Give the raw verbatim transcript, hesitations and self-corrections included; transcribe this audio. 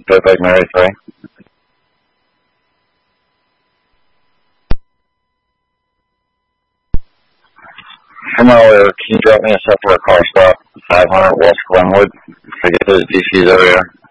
Perfect Mary three. From earlier, can you drop me a separate car stop, five hundred West Glenwood? I get those D Cs over here.